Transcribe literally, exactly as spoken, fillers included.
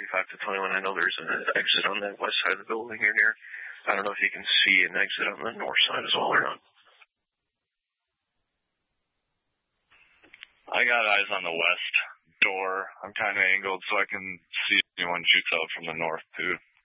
twenty-five to twenty-one. I know there's an exit on that west side of the building here near. I don't know if you can see an exit on the north side as well or not. I got eyes on the west door. I'm kind of angled so I can see if anyone shoots out from the north, too.